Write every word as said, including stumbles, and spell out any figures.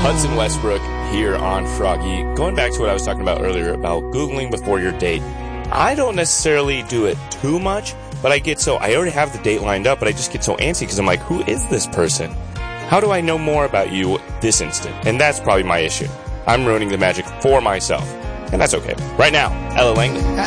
Hudson Westbrook here on Froggy. Going back to what I was talking about earlier about Googling before your date. I don't necessarily do it too much, but I get so, I already have the date lined up, but I just get so antsy because I'm like, who is this person? How do I know more about you this instant? And that's probably my issue. I'm ruining the magic for myself. And that's okay. Right now, Ella Langley.